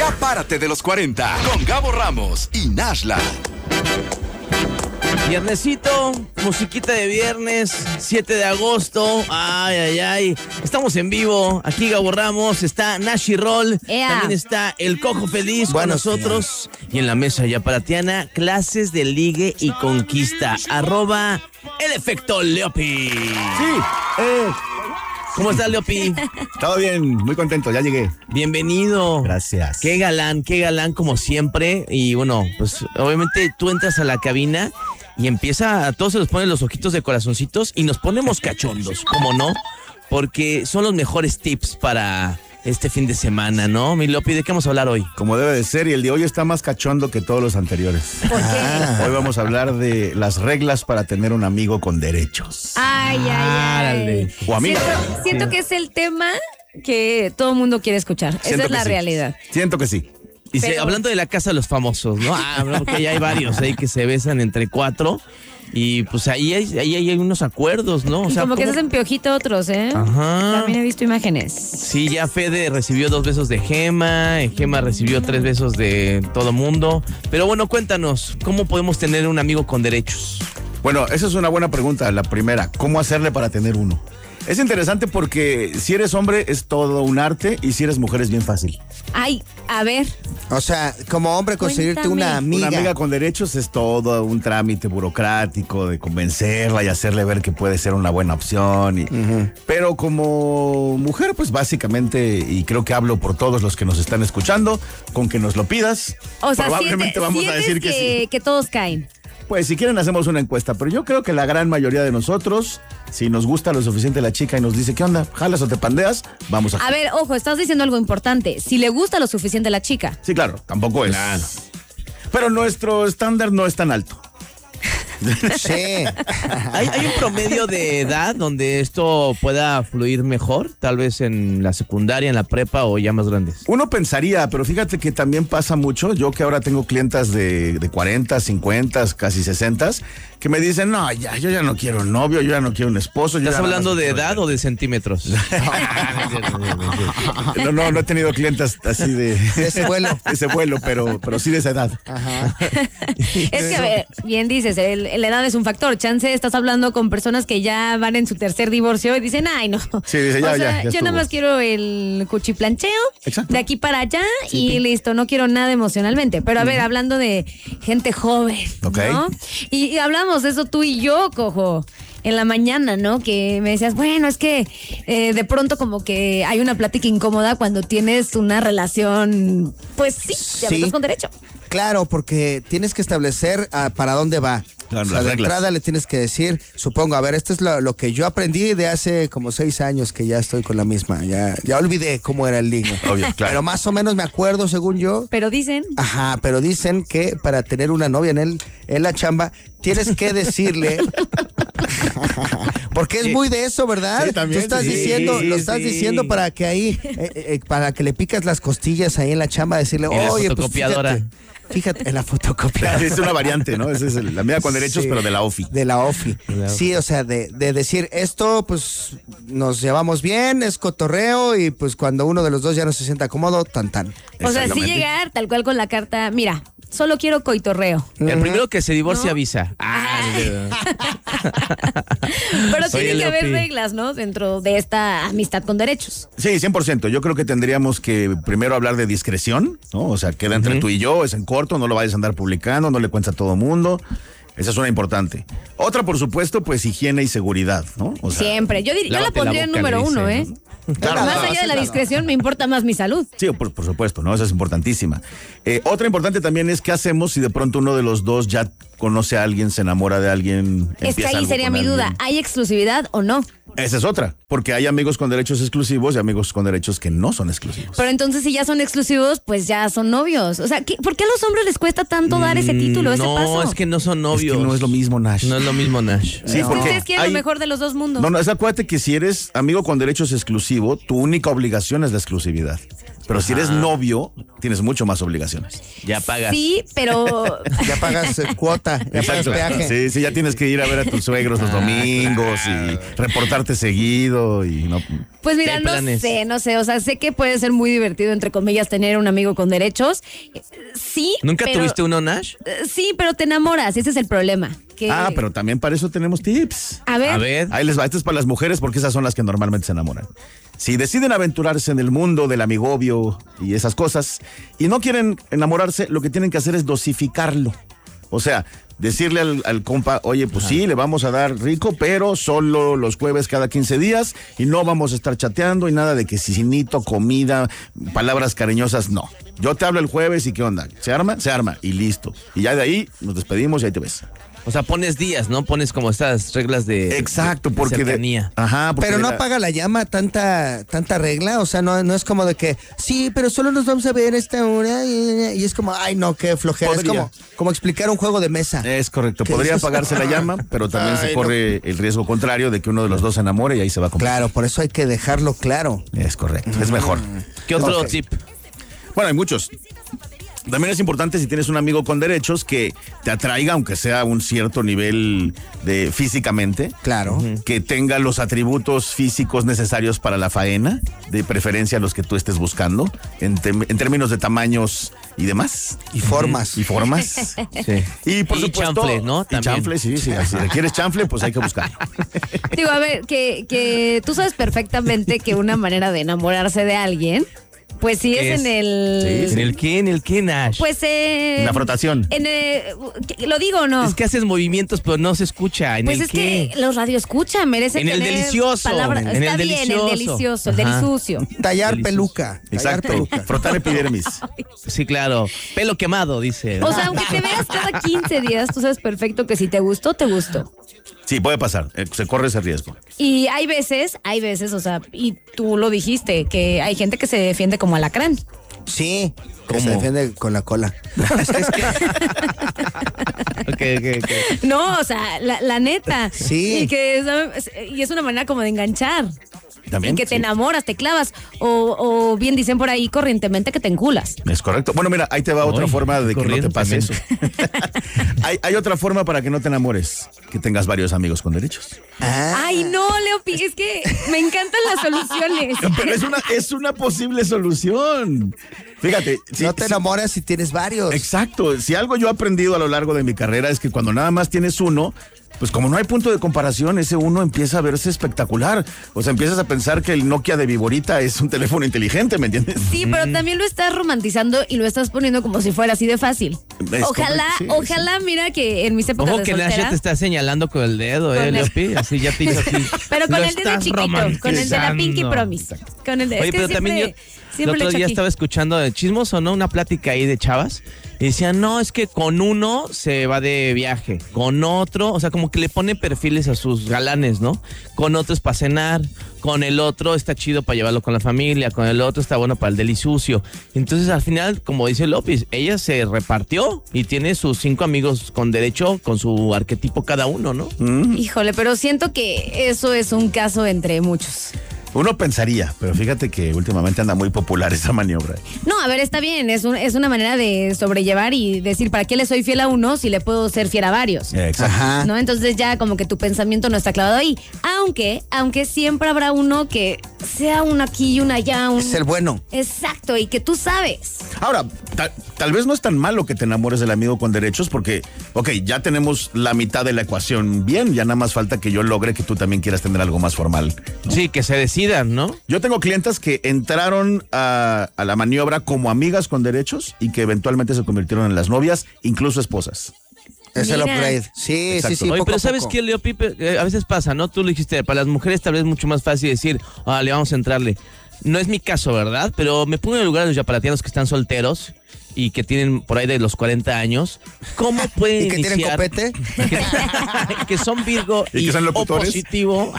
Ya párate de los 40 con Gabo Ramos y Nashla. Viernesito, musiquita de viernes, 7 de agosto. Ay. Estamos en vivo. Aquí Gabo Ramos, está Nash y Roll. También está el Cojo Feliz con nosotros. Y en la mesa ya para Tiana, clases de ligue y conquista. @ el efecto Leopi. Sí. ¿Cómo estás, Leopi? Todo bien, muy contento, ya llegué. Bienvenido. Gracias. Qué galán como siempre. Y bueno, pues obviamente tú entras a la cabina y a todos se nos ponen los ojitos de corazoncitos y nos ponemos cachondos, ¿cómo no? Porque son los mejores tips para este fin de semana, ¿no? Mi Leopi, ¿de qué vamos a hablar hoy? Como debe de ser, y el de hoy está más cachondo que todos los anteriores. ¿Por qué? Hoy vamos a hablar de las reglas para tener un amigo con derechos. Ay. O amiga. Siento que es el tema que todo el mundo quiere escuchar. Esa es la realidad. Siento que sí. Y Pero- hablando de la casa de los famosos, ¿no? Porque ya hay varios ahí que se besan entre 4 y pues ahí hay unos acuerdos, ¿no? O Y sea, como que se ¿cómo? hacen piojito otros, ¿eh? Ajá. También he visto imágenes. Sí, ya Fede recibió 2 besos de Gema, Gema recibió 3 besos de todo mundo. Pero bueno, cuéntanos, ¿cómo podemos tener un amigo con derechos? Bueno, esa es una buena pregunta. La primera, ¿cómo hacerle para tener uno? Es interesante porque si eres hombre es todo un arte y si eres mujer es bien fácil. Ay, a ver. O sea, como hombre conseguirte Cuéntame. una amiga. Una amiga con derechos es todo un trámite burocrático de convencerla y hacerle ver que puede ser una buena opción. Pero como mujer, pues básicamente, y creo que hablo por todos los que nos están escuchando, con que nos lo pidas, O sea, probablemente vamos a decir que sí. que todos caen. Pues si quieren hacemos una encuesta, pero yo creo que la gran mayoría de nosotros, si nos gusta lo suficiente la chica y nos dice, ¿qué onda? ¿Jalas o te pandeas? Vamos a... A ver, ojo, estás diciendo algo importante. Si le gusta lo suficiente a la chica. Sí, claro, tampoco es. Pero nuestro estándar no es tan alto. Sí. ¿Hay un promedio de edad donde esto pueda fluir mejor? Tal vez en la secundaria, en la prepa o ya más grandes. Uno pensaría, pero fíjate que también pasa mucho. Yo que ahora tengo clientas de 40, 50, casi 60, que me dicen, no, yo ya no quiero un novio, yo ya no quiero un esposo. ¿Estás hablando de edad o de centímetros? No he tenido clientas así de ese vuelo. ese vuelo, pero sí de esa edad. Ajá. Es que, a ver, bien dices, la edad es un factor. Chance, estás hablando con personas que ya van en su tercer divorcio y dicen, ay, no. Sí, dice, ya, O sea, ya yo estuvo. nada más quiero el cuchiplancheo Exacto. de aquí para allá y listo, no quiero nada emocionalmente. Pero a ver, hablando de gente joven, Ok. ¿no? Y hablamos de eso tú y yo, Cojo. En la mañana, ¿no? Que me decías, bueno, es que de pronto como que hay una plática incómoda cuando tienes una relación, pues sí, de adultos con derecho. Claro, porque tienes que establecer para dónde va. Claro, O sea, las de reglas. entrada le tienes que decir, supongo, a ver, esto es lo que yo aprendí de hace como 6 años que ya estoy con la misma. Ya olvidé cómo era el ligue. Obvio, claro. Pero más o menos me acuerdo, según yo. Pero dicen, Ajá, pero dicen que para tener una novia en la chamba, tienes que decirle. Porque es muy de eso, ¿verdad? Sí, también, Tú estás sí, diciendo, lo estás sí. diciendo para que ahí, para que le picas las costillas ahí en la chamba, decirle, En la oye, pues fotocopiadora. fíjate, en la fotocopiadora. Es una variante, ¿no? Esa es la amiga con derechos, Sí. pero de la OFI. De la OFI. Sí, o sea, de decir esto, pues nos llevamos bien, es cotorreo y pues cuando uno de los dos ya no se sienta cómodo, tan. o sea, sí Exactamente. llegar tal cual con la carta, mira, solo quiero coitorreo. El primero que se divorcia ¿No? avisa. Pero Soy tiene el que haber Leopi. reglas, ¿no? Dentro de esta amistad con derechos. Sí, 100%. Yo creo que tendríamos que primero hablar de discreción, ¿no? O sea, queda entre tú y yo, es en corto, no lo vayas a andar publicando, no le cuentes a todo mundo. Esa es una importante. Otra, por supuesto, pues higiene y seguridad, ¿no? O sea, Siempre. Yo la lávate la pondría en boca, número le 1, dice, ¿eh? ¿no? Claro, Más no, allá de la discreción, me importa más mi salud. Sí, por supuesto, ¿no? Esa es importantísima. Otra importante también es qué hacemos si de pronto uno de los dos ya conoce a alguien, se enamora de alguien. Es que empieza ahí algo sería con mi duda. alguien. ¿Hay exclusividad o no? Esa es otra, porque hay amigos con derechos exclusivos y amigos con derechos que no son exclusivos. Pero entonces si ya son exclusivos, pues ya son novios. O sea, ¿por qué a los hombres les cuesta tanto dar ese título, ese paso? No, es que no son Es novios. que no es lo mismo, Nash. No es lo mismo, Nash. Sí, Es que porque ustedes quieren hay- lo mejor de los dos mundos. No, es acuérdate que si eres amigo con derechos exclusivo, tu única obligación es la exclusividad. Pero si eres novio, tienes mucho más obligaciones. Ya pagas. Sí, pero... Ya pagas cuota, ya pagas peaje. Sí, ya tienes que ir a ver a tus suegros los domingos y reportarte seguido y no. Pues mira, no sé, o sea, sé que puede ser muy divertido, entre comillas, tener un amigo con derechos. Sí. ¿Nunca tuviste uno, Nash? Sí, pero te enamoras, ese es el problema. Pero también para eso tenemos tips. A ver. Ahí les va, esto es para las mujeres porque esas son las que normalmente se enamoran. Si deciden aventurarse en el mundo del amigobio y esas cosas y no quieren enamorarse, lo que tienen que hacer es dosificarlo. O sea, decirle al compa, oye, pues sí, le vamos a dar rico, pero solo los jueves cada 15 días y no vamos a estar chateando y nada de que cicinito, comida, palabras cariñosas, no. Yo te hablo el jueves y ¿qué onda? ¿Se arma? Se arma y listo. Y ya de ahí nos despedimos y ahí te ves. O sea, pones días, ¿no? Pones como estas reglas de exacto, porque de cercanía. Pero no apaga la llama tanta regla, o sea, no es como de que sí, pero solo nos vamos a ver esta hora y es como, ay no, qué flojera. Podría. Es como explicar un juego de mesa. Es correcto, podría apagarse la llama, pero también se corre el riesgo contrario de que uno de los dos se enamore y ahí se va a complicar. Claro, por eso hay que dejarlo claro. Es correcto, es mejor. ¿Qué otro tip? Bueno, hay muchos. También es importante si tienes un amigo con derechos que te atraiga, aunque sea a un cierto nivel de físicamente. Claro. Que tenga los atributos físicos necesarios para la faena, de preferencia los que tú estés buscando, en términos de tamaños y demás. Y formas. Sí. Y por supuesto. Chanfle, ¿no? Y chanfle, sí. Si requieres chanfle, pues hay que buscarlo. Digo, a ver, que tú sabes perfectamente que una manera de enamorarse de alguien... Pues sí, es en el... Sí. ¿En el qué, Nash? Pues en la frotación. ¿Lo digo o no? Es que haces movimientos, pero no se escucha. Pues es que los radioescuchan merecen tener... En el delicioso. En el delicioso, el delisucio. Tallar peluca. Exacto. Frotar epidermis. Sí, claro. Pelo quemado, dice. O sea, aunque te veas cada 15 días, tú sabes perfecto que si te gustó, te gustó. Sí, puede pasar, se corre ese riesgo. Y hay veces, o sea, y tú lo dijiste, que hay gente que se defiende como alacrán. Sí, que se defiende con la cola. Okay. No, o sea, la neta. Sí. Y es una manera como de enganchar. También, y que te enamoras, te clavas, o bien dicen por ahí corrientemente que te enculas. Es correcto. Bueno, mira, ahí te va otra forma de que no te pase eso. hay otra forma para que no te enamores, que tengas varios amigos con derechos. Ay, no, Leopi, es que me encantan las soluciones. Pero es una posible solución. Fíjate. No te enamoras si tienes varios. Exacto. Si algo yo he aprendido a lo largo de mi carrera es que cuando nada más tienes uno, pues como no hay punto de comparación, ese uno empieza a verse espectacular. O sea, empiezas a pensar que el Nokia de Viborita es un teléfono inteligente, ¿me entiendes? Sí, pero también lo estás romantizando y lo estás poniendo como si fuera así de fácil. Ojalá, mira que en mis épocas ojo de que soltera... Nash te está señalando con el dedo, Leopi, así ya te hizo así. Pero con el dedo chiquito, con el de la Pinky Promise. Con el de... Oye, pero también el otro día estaba escuchando de Chismoso, ¿no? Una plática ahí de chavas. Y decían, no, es que con uno se va de viaje, con otro, o sea, como que le pone perfiles a sus galanes, ¿no? Con otro es para cenar, con el otro está chido para llevarlo con la familia, con el otro está bueno para el delisucio. Entonces, al final, como dice López, ella se repartió y tiene sus 5 amigos con derecho, con su arquetipo cada uno, ¿no? Híjole, pero siento que eso es un caso entre muchos. Uno pensaría, pero fíjate que últimamente anda muy popular esa maniobra. No, a ver, está bien, es una manera de sobrellevar y decir, ¿para qué le soy fiel a uno si le puedo ser fiel a varios? Exacto. ¿No? Entonces ya como que tu pensamiento no está clavado ahí. Aunque siempre habrá uno que sea uno aquí y uno allá. Es el bueno. Exacto, y que tú sabes. Ahora, tal vez no es tan malo que te enamores del amigo con derechos porque, ya tenemos la mitad de la ecuación bien, ya nada más falta que yo logre que tú también quieras tener algo más formal, ¿no? Sí, que se decidan, ¿no? Yo tengo clientas que entraron a la maniobra como amigas con derechos y que eventualmente se convirtieron en las novias, incluso esposas. Es el upgrade. Sí. Oye, pero ¿sabes qué, Leo Pipe? A veces pasa, ¿no? Tú lo dijiste, para las mujeres tal vez es mucho más fácil decir, le vamos a entrarle. No es mi caso, ¿verdad? Pero me pongo en el lugar de los yaparatianos que están solteros y que tienen por ahí de los 40 años, ¿cómo pueden ¿Y que iniciar? tienen copete? Que son Virgo ¿Y que son O locutores? positivo.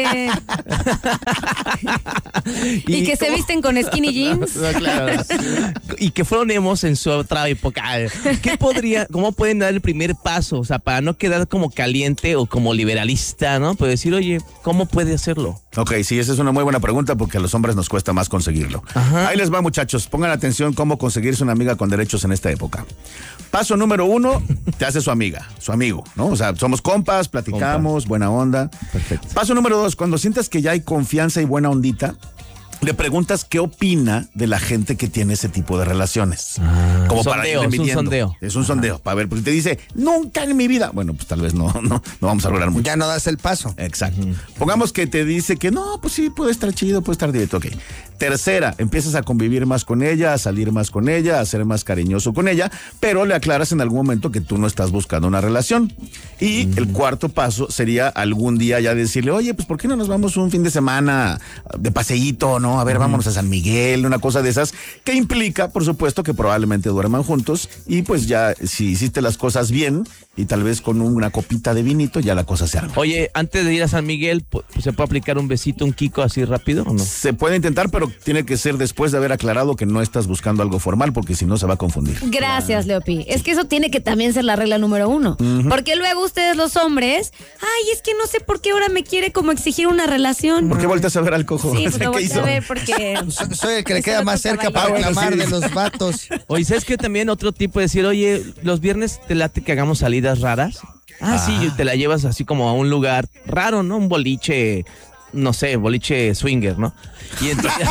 Y que se visten con skinny jeans. No, claro. Y que fueron emos en su otra época. ¿Cómo pueden dar el primer paso? O sea, para no quedar como caliente o como liberalista, ¿no? Pues decir, oye, ¿cómo puede hacerlo? Ok, sí, esa es una muy buena pregunta porque a los hombres nos cuesta más conseguirlo. Ajá. Ahí les va, muchachos. Pongan atención cómo conseguirse una amiga con derechos en esta época. Paso número 1, te hace su amiga, su amigo, ¿no? O sea, somos compas, platicamos, buena onda. Perfecto. Paso número 2, cuando sientas que ya hay confianza y buena ondita, le preguntas qué opina de la gente que tiene ese tipo de relaciones. Como para sondeo, irle es un midiendo. sondeo. Es un sondeo, para ver, porque te dice, nunca en mi vida. Bueno, pues tal vez no vamos a lograr mucho. Ya no das el paso. Exacto. Pongamos que te dice que no, pues sí, puede estar chido, puede estar directo, ok. Tercera, empiezas a convivir más con ella, a salir más con ella, a ser más cariñoso con ella, pero le aclaras en algún momento que tú no estás buscando una relación. Y el cuarto paso sería algún día ya decirle, oye, pues ¿por qué no nos vamos un fin de semana de paseíto, no? A ver, vámonos a San Miguel, una cosa de esas, que implica, por supuesto, que probablemente duerman juntos y pues ya si hiciste las cosas bien y tal vez con una copita de vinito ya la cosa se arma. Oye, antes de ir a San Miguel, ¿se puede aplicar un besito, un kiko así rápido o no? Se puede intentar, pero tiene que ser después de haber aclarado que no estás buscando algo formal, porque si no se va a confundir. Gracias, Leopi. Es que eso tiene que también ser la regla número 1. Porque luego ustedes los hombres, ay, es que no sé por qué ahora me quiere como exigir una relación. ¿Por qué volteas a ver al cojo? Sí, pues lo ¿Qué volteé hizo? a ver porque... Soy el que le Ese queda otro más cerca para caballero. reclamar sí. de los vatos. Oye, ¿sabes qué? También otro tipo de decir, oye, los viernes te late que hagamos salidas raras. Sí, te la llevas así como a un lugar raro, ¿no? Un boliche, no sé, boliche swinger, ¿no? Y entonces...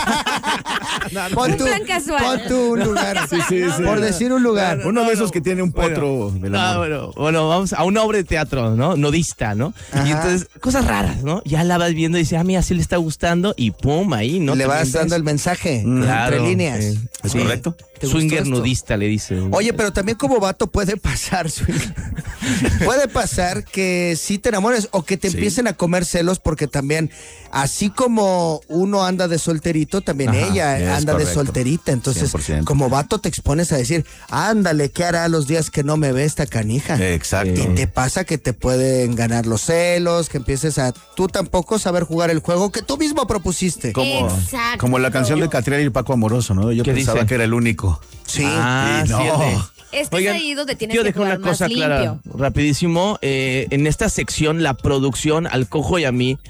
Pon Un tú, plan casual. pon tú un lugar. sí. Por decir un lugar. Uno de esos que tiene un potro del amor. Bueno, vamos a una obra de teatro, ¿no? Nudista, ¿no? Ajá. Y entonces, cosas raras, ¿no? Ya la vas viendo y dices, mira, sí le está gustando y pum, ahí, ¿no? Le vas También dando ves. el mensaje Claro, entre líneas. ¿Es correcto? ¿Te gustó Swinger esto? nudista, le dice. Oye, pero también como vato puede pasar, puede pasar que sí te enamores o que te empiecen a comer celos porque también, así como uno anda de solterito, también Ajá, ella es anda correcto. de solterita. Entonces, 100%. como vato te expones a decir, ándale, ¿qué hará los días que no me ve esta canija? Exacto. Y te pasa que te pueden ganar los celos, que empieces a tú tampoco saber jugar el juego que tú mismo propusiste. Exacto. Como la canción de Catriel y Paco Amoroso, ¿no? Yo ¿Qué pensaba dice? que era el único. Sí. Y no. fíjate. Es que Oigan, es ahí donde tienes yo que dejo una jugar más cosa clara, limpio. rapidísimo. En esta sección, la producción, al cojo y a mí,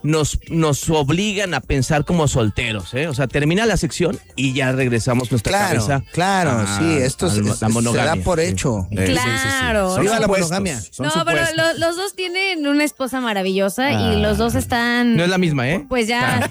nos obligan a pensar como solteros, ¿eh? O sea, termina la sección y ya regresamos nuestra cabeza. Claro, sí, esto la monogamia. se da por hecho. Claro. Son Viva la supuestos, monogamia. son No, pero supuestos. los dos tienen una esposa maravillosa y los dos están... No es la misma, ¿eh? Pues ya...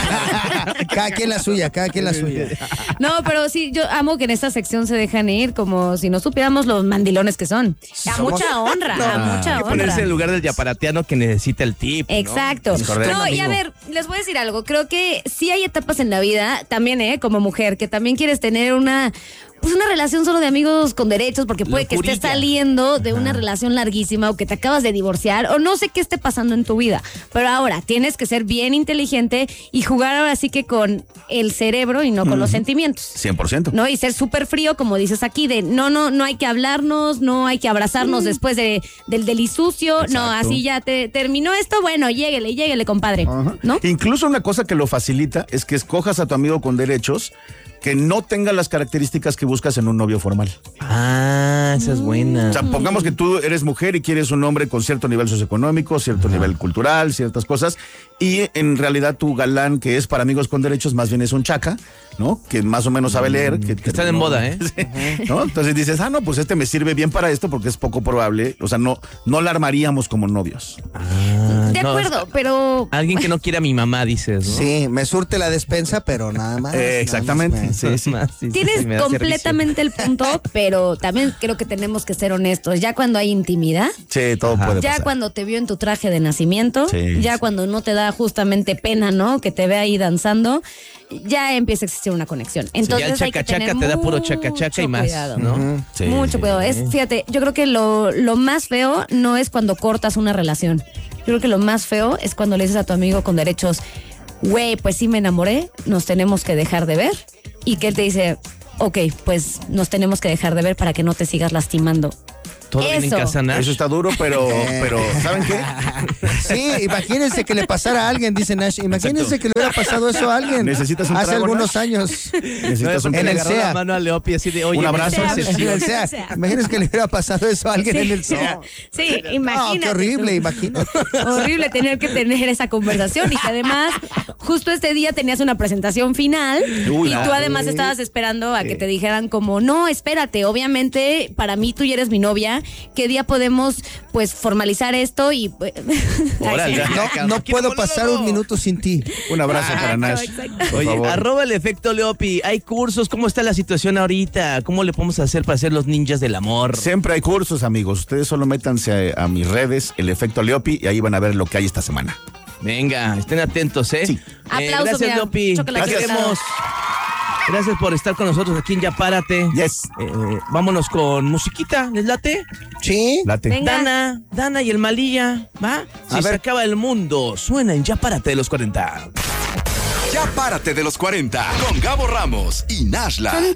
Cada quien la suya, cada quien la suya. No, pero sí, yo amo que en esta sección se dejan ir como si no supiéramos los mandilones que son. A Somos- mucha honra, a mucha Hay que ponerse en honra. el lugar del yaparateano que necesita el tip, ¿no? Exacto. Es correcto. No, y a Amigo. ver, les voy a decir algo. Creo que sí hay etapas en la vida, también, como mujer, que también quieres tener una relación solo de amigos con derechos, porque puede que estés Locurilla. saliendo de una relación larguísima o que te acabas de divorciar o no sé qué esté pasando en tu vida. Pero ahora tienes que ser bien inteligente y jugar ahora sí que con el cerebro y no con los sentimientos. 100%. ¿No? Y ser súper frío, como dices aquí, de no hay que hablarnos, no hay que abrazarnos después del delisucio, no, Exacto. así ya te terminó esto, bueno, lléguele, compadre, ¿no? Incluso una cosa que lo facilita es que escojas a tu amigo con derechos que no tenga las características que buscas en un novio formal. Esa es buena. O sea, pongamos que tú eres mujer y quieres un hombre con cierto nivel socioeconómico, cierto nivel cultural, ciertas cosas, y en realidad tu galán, que es para amigos con derechos, más bien es un chaca, ¿no? Que más o menos sabe leer. Que Está de moda, ¿eh? Sí, ¿no? Entonces dices, no, pues este me sirve bien para esto porque es poco probable. O sea, no la armaríamos como novios. De no, acuerdo, pero... Alguien que no quiera a mi mamá, dices, ¿no? Sí, me surte la despensa, pero nada más. Exactamente. nada más Sí, sí. Tienes me da completamente el punto, pero también creo que tenemos que ser honestos. Ya cuando hay intimidad, Sí, todo puede ya pasar. cuando te vio en tu traje de nacimiento, Sí, ya sí. cuando no te da justamente pena, ¿no? Que te ve ahí danzando, ya empieza a existir una conexión. Entonces ya el hay que chaca-chaca tener te da puro mucho chaca-chaca y más, cuidado. ¿no? Sí, Mucho sí. cuidado. Fíjate, yo creo que lo más feo no es cuando cortas una relación. Yo creo que lo más feo es cuando le dices a tu amigo con derechos, güey, pues sí me enamoré, nos tenemos que dejar de ver. Y que él te dice, ok, pues nos tenemos que dejar de ver para que no te sigas lastimando. Todo bien en casa, Nash. Eso está duro, pero ¿saben qué? Sí, imagínense que le pasara a alguien, dice Nash. Imagínense que le hubiera pasado eso a alguien. ¿Necesitas un hace trago, algunos Nash? años. Necesitas un en el Agarró la SEA. mano a Leopi así de, oye, Un abrazo. En el SEA. Imagínense que le hubiera pasado eso a alguien en el SEA. Sí, imagínate. Qué horrible, tú. imagínate. Horrible tener que tener esa conversación y que además justo este día tenías una presentación final y tú además estabas esperando a que te dijeran como, no, espérate, obviamente para mí tú ya eres mi novia, ¿qué día podemos pues formalizar esto? Y Órale. No puedo pasar un minuto sin ti. Un abrazo para Nash. Por Oye, favor. arroba el efecto Leopi, hay cursos, ¿cómo está la situación ahorita? ¿Cómo le podemos hacer para ser los ninjas del amor? Siempre hay cursos, amigos. Ustedes solo métanse a mis redes, el efecto Leopi, y ahí van a ver lo que hay esta semana. Venga, estén atentos, ¿eh? Sí. Aplausos, gracias, mira, Leopi. chocolate Gracias. Gracias por estar con nosotros aquí en Ya Párate. Yes. Vámonos con musiquita, ¿les late? Sí. Late. Venga. Dana y el Malilla, ¿va? Si se acaba el mundo, suena en Ya Párate de los 40. Ya Párate de los 40 con Gabo Ramos y Nashla.